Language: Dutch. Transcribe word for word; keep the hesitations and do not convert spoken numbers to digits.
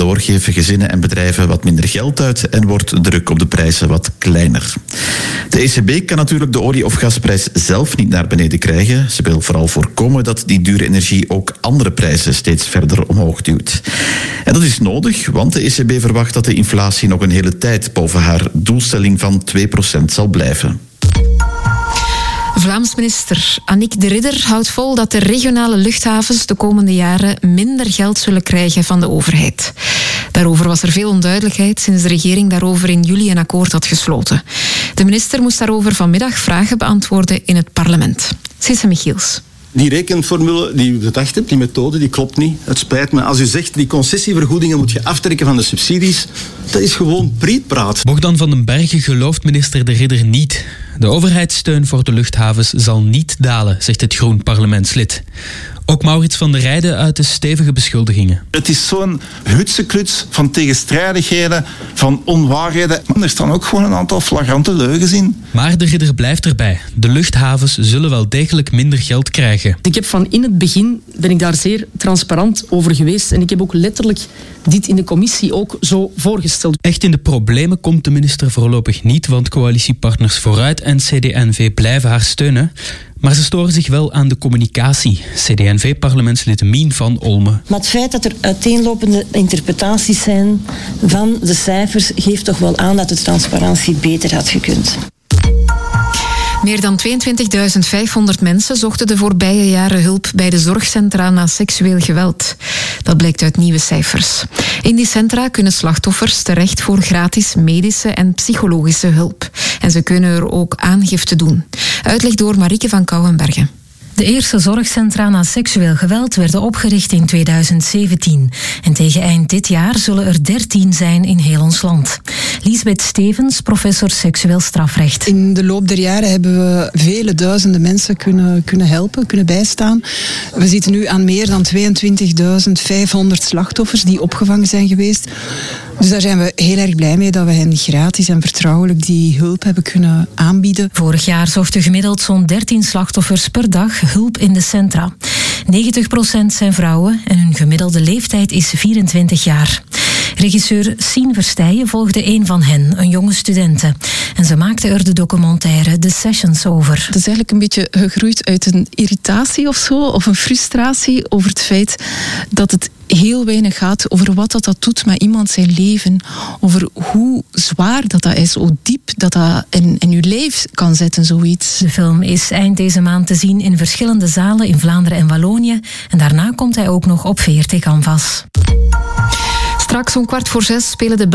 Daardoor geven gezinnen en bedrijven wat minder geld uit en wordt de druk op de prijzen wat kleiner. De E C B kan natuurlijk de olie- of gasprijs zelf niet naar beneden krijgen. Ze wil vooral voorkomen dat die dure energie ook andere prijzen steeds verder omhoog duwt. En dat is nodig, want de E C B verwacht dat de inflatie nog een hele tijd boven haar doelstelling van twee procent zal blijven. Vlaams minister Annick de Ridder houdt vol dat de regionale luchthavens de komende jaren minder geld zullen krijgen van de overheid. Daarover was er veel onduidelijkheid sinds de regering daarover in juli een akkoord had gesloten. De minister moest daarover vanmiddag vragen beantwoorden in het parlement. Sisse Michiels. Die rekenformule die u bedacht hebt, die methode, die klopt niet. Het spijt me. Als u zegt, die concessievergoedingen moet je aftrekken van de subsidies, dat is gewoon prietpraat. Bogdan van den Bergen gelooft minister de Ridder niet. De overheidssteun voor de luchthavens zal niet dalen, zegt het Groen parlementslid. Ook Maurits van der Rijden uit de stevige beschuldigingen. Het is zo'n hutsekluts van tegenstrijdigheden, van onwaarheden. Er staan ook gewoon een aantal flagrante leugens in. Maar de Ridder blijft erbij. De luchthavens zullen wel degelijk minder geld krijgen. Ik heb van in het begin, ben ik daar zeer transparant over geweest. En ik heb ook letterlijk dit in de commissie ook zo voorgesteld. Echt in de problemen komt de minister voorlopig niet, want coalitiepartners Vooruit en C D en V blijven haar steunen. Maar ze storen zich wel aan de communicatie. C D en V-parlementslid Mien van Olme. Maar het feit dat er uiteenlopende interpretaties zijn van de cijfers geeft toch wel aan dat de transparantie beter had gekund. Meer dan tweeëntwintigduizend vijfhonderd mensen zochten de voorbije jaren hulp bij de zorgcentra na seksueel geweld. Dat blijkt uit nieuwe cijfers. In die centra kunnen slachtoffers terecht voor gratis medische en psychologische hulp. En ze kunnen er ook aangifte doen. Uitleg door Marieke van Kouwenbergen. De eerste zorgcentra na seksueel geweld werden opgericht in tweeduizend zeventien. En tegen eind dit jaar zullen er dertien zijn in heel ons land. Liesbeth Stevens, professor seksueel strafrecht. In de loop der jaren hebben we vele duizenden mensen kunnen, kunnen helpen, kunnen bijstaan. We zitten nu aan meer dan tweeëntwintigduizend vijfhonderd slachtoffers die opgevangen zijn geweest. Dus daar zijn we heel erg blij mee dat we hen gratis en vertrouwelijk die hulp hebben kunnen aanbieden. Vorig jaar zochten gemiddeld zo'n dertien slachtoffers per dag hulp in de centra. negentig procent zijn vrouwen en hun gemiddelde leeftijd is vierentwintig jaar. Regisseur Sien Versteijen volgde een van hen, een jonge studente. En ze maakte er de documentaire The Sessions over. Het is eigenlijk een beetje gegroeid uit een irritatie of zo, of een frustratie over het feit dat het heel weinig gaat over wat dat, dat doet met iemand zijn leven. Over hoe zwaar dat, dat is, hoe diep dat dat in, in je leven kan zetten, zoiets. De film is eind deze maand te zien in verschillende zalen in Vlaanderen en Wallonië. En daarna komt hij ook nog op V R T Canvas. Straks om kwart voor zes spelen de